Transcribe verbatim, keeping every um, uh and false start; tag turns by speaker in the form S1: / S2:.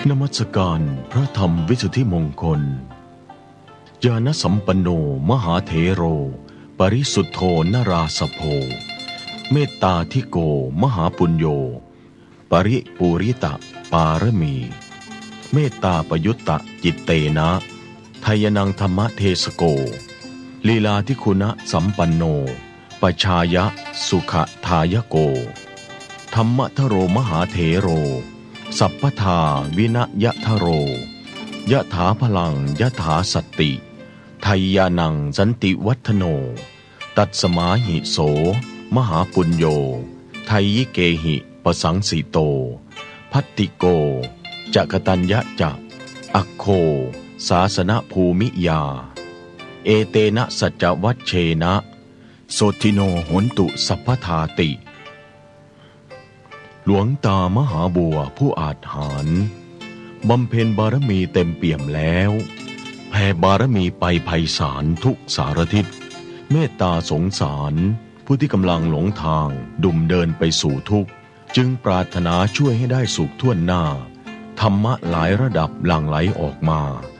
S1: นมัสการพระธรรมวิสุทธิมงคลญาณสัมปันโนมหาเถโรปริสุทโธนราสโภเมตตาธิโกมหาปุญโญปริปุริตะปารมีเมตตาปยุตตะจิตเตนะไทยนังธรรมเทสโกลีลาธิคุณะสัมปันโนปชายะสุขทายโกธรรมทโรมหาเถโรสัพพทาวินะยะทโรยะถาพลังยะถาสัตติไทยานังสันติวัฒโนตัดสมาหิโสมหาปุญโญไทยิเกหิปสังสิโตพัตติโกจักตัญญะจะอัคโคศาสนภูมิยาเอเตนะสัจจวัชเชนะโสทิโนโหนตุสัพพทาติหลวงตามหาบัวผู้อาจหาญบำเพ็ญบารมีเต็มเปี่ยมแล้วแผ่บารมีไปไพศาลทุกสารทิศเมตตาสงสารผู้ที่กำลังหลงทางดุ่มเดินไปสู่ทุกข์จึงปรารถนาช่วยให้ได้สุขทั่วหน้าธรรมะหลายระดับหลั่งไหลออกมา